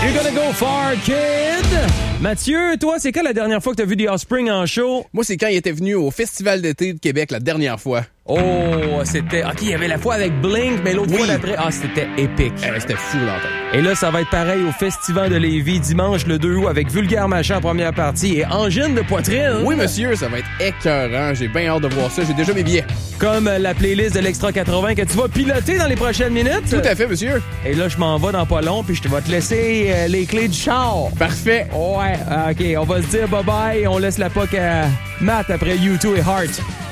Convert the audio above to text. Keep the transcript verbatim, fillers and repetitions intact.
You're gonna go far, kid! Mathieu, toi, c'est quand la dernière fois que t'as vu The Offspring en show? Moi, c'est quand il était venu au Festival d'été de Québec la dernière fois. Oh, c'était... OK, il y avait la fois avec Blink, mais l'autre Oui. fois d'après... Ah, c'était épique. Eh, c'était fou, l'entendre. Et là, ça va être pareil au Festival de Lévis, dimanche le deux août, avec Vulgaire Machin en première partie et Angine de poitrine. Oui, monsieur, ça va être écœurant. J'ai bien hâte de voir ça. J'ai déjà mes billets. Comme la playlist de l'Extra quatre-vingts que tu vas piloter dans les prochaines minutes. Tout à fait, monsieur. Et là, je m'en vais dans pas long, puis je te vais te laisser euh, les clés du char. Parfait. Ouais, OK, on va se dire bye-bye. On laisse la P O C à Matt après U deux et Heart.